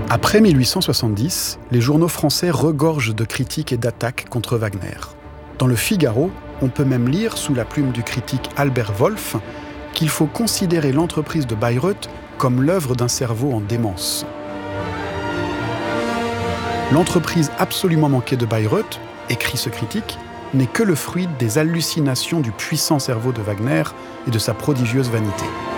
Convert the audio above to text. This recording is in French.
Après 1870, les journaux français regorgent de critiques et d'attaques contre Wagner. Dans le Figaro, on peut même lire, sous la plume du critique Albert Wolff, qu'il faut considérer l'entreprise de Bayreuth comme l'œuvre d'un cerveau en démence. L'entreprise absolument manquée de Bayreuth, écrit ce critique, n'est que le fruit des hallucinations du puissant cerveau de Wagner et de sa prodigieuse vanité.